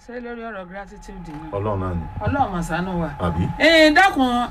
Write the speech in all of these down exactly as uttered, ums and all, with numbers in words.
ṣé lórí ọ̀rọ̀ gratitude ni. Ọlọ́run náà ni. Ọlọ́run mà ṣàánú wa. Àbí. ẹ dákun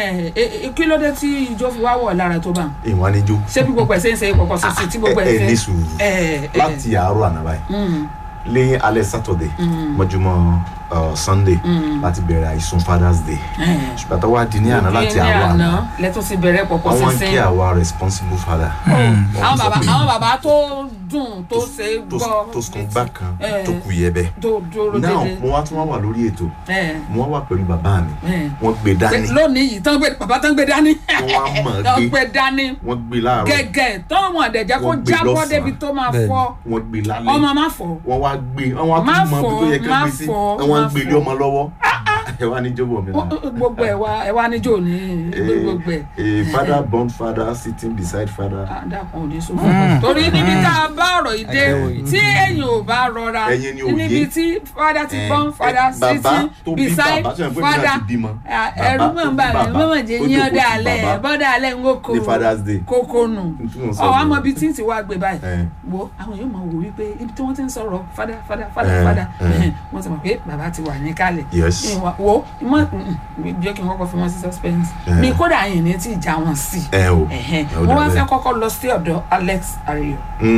ẹ kí ló dé tí ìjọ fi wá wọ̀ lára tó bá. ìwà níjó. ṣé bí gbogbo ẹ̀ ṣe ń ṣe pọ̀pọ̀ sísè tí gbogbo ẹ̀ ṣe. ẹ ní sùúrù láti àárọ̀ àná báyìí lẹ́yìn alẹ́ Saturday mọ́júmọ́ Sunday láti bẹ̀rẹ̀ àìsùn Father's Day ṣùgbọ́n tó wá di ní àná láti àárọ̀ àná lẹ́tún sí bẹ̀rẹ̀ pọ̀pọ̀ sísè. àwọn kí àwa responsible father. àwọn bàbá àwọn bàbá tó dùn tó ṣe gbọ́ tó sùn gbà kan tó kù yẹ bẹ́ẹ̀. tó dúró dédé. náà mo wá tún wá wà lórí ètò mo wá wà pẹ̀lú bàbá mi wọ́n gbé dání. lónìí yìí tán gbé bàbá tán gbé dání. wọ́n wá mọ̀ tán gbé dání. wọ́n gbé láàárọ̀. gẹ́gẹ́ tán wọn àdẹ̀jẹ́ kó jábọ́ débi tó máa fọ́. wọ́n gbé lálẹ́. ọmọ má fọ́. wọ́n wá gbé wọ́n wá tún mọ bí tó yẹ ká gbé sí wọ́n gbé lé ọmọ lọ́wọ́. ẹ wá níjó bọ̀ mi náà. gbogbo ẹ wá ẹ wá níjó ní gbogbo ẹ. a father born father sitting beside father. àdàkùn ò ní sọ fún mi. torí níbi tá a bá ọ̀rọ̀ yìí dé tí èyàn ò bá rọra níbi tí father ti born father sitting beside father ẹ̀rù mọ̀ n bá mi mọ̀ jẹ́ yín ọ̀dà alẹ́ bọ́dà alẹ́ ń kókó kókó nù. ọ̀ àmọ́ bíi tí ń ti wá gbé báyìí wo àwọn yóò máa wò wípé ibi tí wọ́n ti ń sọ̀rọ̀ father father father father wọ́n ti mọ̀ pé bàbá ti wà ní kálẹ̀. wo ìmọ̀ jẹ́ kí n kọ́kọ́ fi wọ́n sí suspense mi kódà yìí ní tí ìjà wọn sí wọ́n wá fẹ́ kọ́kọ́ lọ sí ọ̀dọ̀ Alex Ariyo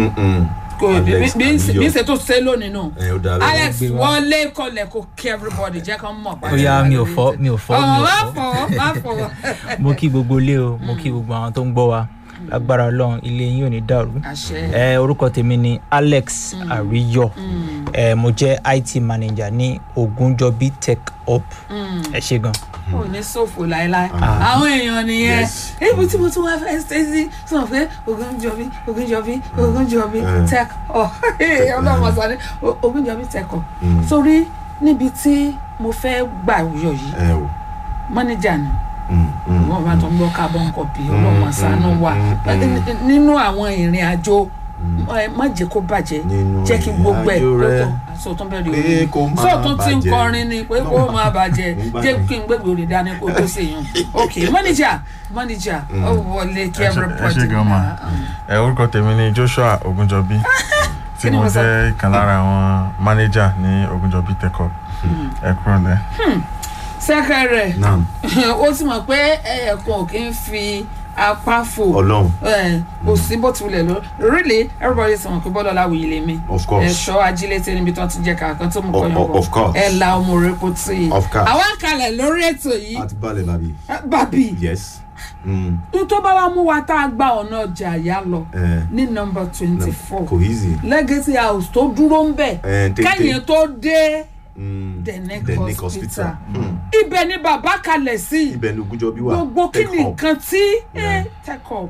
kò bí ṣe tó ṣe lónìí nù Alex wọlé kọlẹ̀ kó kí everybody jẹ́ kán mọ̀ pàdé. ó yá mi ò fọ́ mi ò fọ́ mi ò fọ́ má fọ́. mo kí gbogbo ilé o mo kí gbogbo àwọn tó ń gbọ́ wa lágbára Ọlọ́run ilé yín ò ní dàrú. ẹ orúkọ tèmi ni Alex Ariyo ẹ mo jẹ́ I T manager ní Ogunjobi Tech Hub ẹ ṣé gan. ò ní ṣòfò láéláé àwọn èèyàn nìyẹn ibi tí mo tún wá fẹ́ ṣe sí sọ pé Ogunjobi Ogunjobi Ogunjobi Tech Hub ọlọ́mọ sọ ní Ogunjobi Tech Hub sórí níbi tí mo fẹ́ gbà yọ yìí manager ni wọ́n bá tó ń gbọ́ carbon copy ọlọ́mọ ṣàánú wa nínú àwọn ìrìn àjò má jẹ́ kó bàjẹ́ jẹ́ kí gbogbo ẹ̀ lọ́tọ̀ sọ̀tún bẹ̀rẹ̀ òní sọ̀tún tí ń kọrin ni pé kó má bàjẹ́ jẹ́ kí n gbẹ̀gbẹ̀ òní dání kó tó ṣe yàn ok manager manager ó wọlé kí everybody. ẹ ṣe gan ma ẹ orúkọ tèmi ni Joshua Ogunjobi tí mo jẹ́ ìkan lára àwọn manager ní Ogunjobi Tech Hub ẹ kúrò lẹ́. sẹ́kẹ̀rẹ̀ ó sì mọ̀ pé ẹ̀ẹ̀kan ò kí ń fi apá fò Ọlọ́run kò sí bó tilẹ̀ lọ really everybody sọ wọn pé Bọ́lá Ọláwìyí lèmi ẹ̀ṣọ́ ajílété níbi tí wọ́n ti jẹ́ kàkan tó mú kọyàn bọ̀ ẹ̀ la ọmọ rẹ̀ kò tí ì àwọn kalẹ̀ lórí ètò yìí àti balẹ̀ bàbí bàbí yes n tó bá wa mú wa tá a gba ọ̀nà ọjà yá lọ ní nọ́mbà twenty four Legacy House tó dúró ń bẹ̀ kẹ́yìn tó dé the neck hospital ibẹ̀ ni bàbá kalẹ̀ sí ibẹ̀ ni Ogunjobi wà gbogbo kí ni nǹkan tí Tech Hub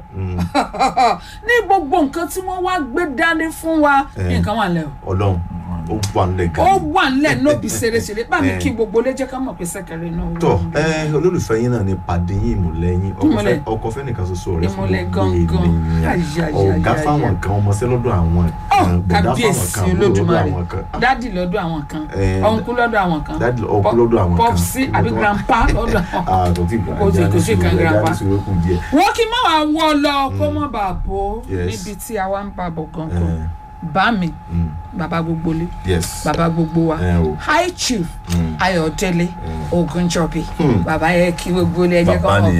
ní gbogbo nǹkan tí wọ́n wá gbé dání fún wa nǹkan wà lẹ́ o Ọlọ́run ó wà nílẹ̀ gan ó wà nílẹ̀ nóbi ṣeréṣeré bá mi kí gbogbo lè jẹ́ ká mọ̀ pé sẹ́kẹ̀rẹ̀ náà tọ́ ẹ olólùfẹ́ yín náà ni pàdé yín ìmùlẹ̀ yín ọkọ fẹ́ nìkan ṣoṣo rẹ̀ fún ìmùlẹ̀ ọ̀gá fáwọn kan ọmọọṣẹ́ lọ́dọ̀ àwọn kan gbọ̀dá fáwọn kan lọ́dọ̀ àwọn kan dádì lọ́dọ̀ àwọn kan ọ̀nkú lọ́dọ̀ àwọn kan dádì ọ̀nkú lọ́dọ̀ àwọn kan pọ́psí àbí grandpa lọ́dọ̀ àwọn kan kò tí kò sí kan grandpa wọ́n kí mọ́ wa wọ́ lọ kó mọ́ bàa bò níbi tí àwa ń bàbọ̀ gangan bá mi bàbá gbogbo lé bàbá gbogbo wa High Chief Ayọ̀délé Ogunjobi bàbá yẹ kí gbogbo lé ẹ jẹ́ kọ́ mọ̀.